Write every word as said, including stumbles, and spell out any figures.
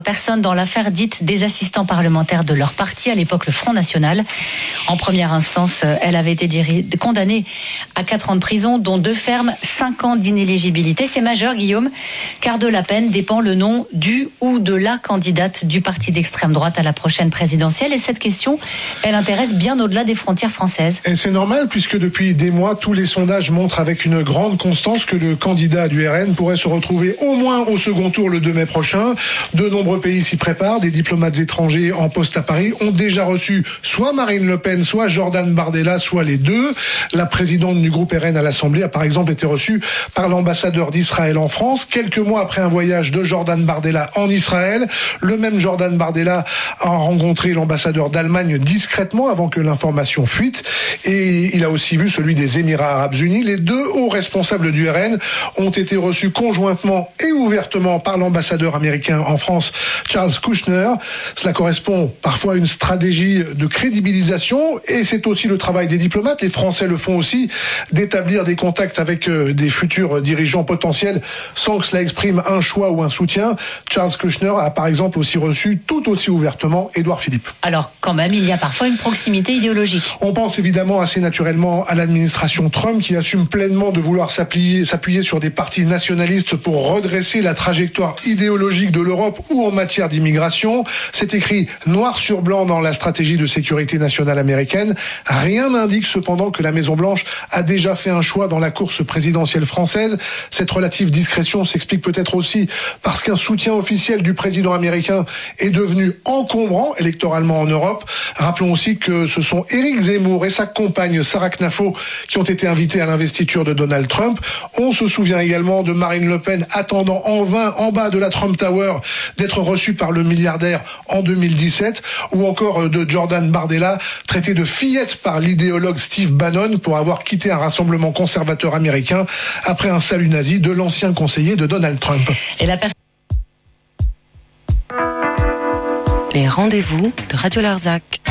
Personne dans l'affaire dite des assistants parlementaires de leur parti, à l'époque le Front National. En première instance, elle avait été diri- condamnée à quatre ans de prison, dont deux fermes, cinq ans d'inéligibilité. C'est majeur, Guillaume, car de la peine dépend le nom du ou de la candidate du parti d'extrême droite à la prochaine présidentielle. Et cette question, elle intéresse bien au-delà des frontières françaises. Et c'est normal, puisque depuis des mois, tous les sondages montrent avec une grande constance que le candidat du R N pourrait se retrouver au moins au second tour le deux mai prochain. De nombreux pays s'y préparent. Des diplomates étrangers en poste à Paris ont déjà reçu soit Marine Le Pen, soit Jordan Bardella, soit les deux. La présidente du groupe R N à l'Assemblée a par exemple été reçue par l'ambassadeur d'Israël en France, quelques mois après un voyage de Jordan Bardella en Israël. Le même Jordan Bardella a rencontré l'ambassadeur d'Allemagne discrètement avant que l'information fuite. Et il a aussi vu celui des Émirats Arabes Unis. Les deux hauts responsables du R N ont été reçus conjointement et ouvertement par l'ambassadeur américain en France, Charles Kushner. Cela correspond parfois à une stratégie de crédibilisation et c'est aussi le travail des diplomates, les Français le font aussi, d'établir des contacts avec des futurs dirigeants potentiels sans que cela exprime un choix ou un soutien. Charles Kushner a par exemple aussi reçu tout aussi ouvertement Édouard Philippe. Alors quand même, il y a parfois une proximité idéologique. On pense évidemment assez naturellement à l'administration Trump qui assume pleinement de vouloir s'appuyer, s'appuyer sur des partis nationalistes pour redresser la trajectoire idéologique de l'Europe ou en matière d'immigration. C'est écrit noir sur blanc dans la stratégie de sécurité nationale américaine. Rien n'indique cependant que la Maison-Blanche a déjà fait un choix dans la course présidentielle française. Cette relative discrétion s'explique peut-être aussi parce qu'un soutien officiel du président américain est devenu encombrant électoralement en Europe. Rappelons aussi que ce sont Éric Zemmour et sa compagne Sarah Knafo qui ont été invités à l'investiture de Donald Trump. On se souvient également de Marine Le Pen attendant en vain en bas de la Trump Tower d'être reçue par le milliardaire en deux mille dix-sept, ou encore de Jordan Bardella, traité de fillette par l'idéologue Steve Bannon pour avoir quitté un rassemblement conservateur américain après un salut nazi de l'ancien conseiller de Donald Trump. Et la pers- Les rendez-vous de Radio Larzac.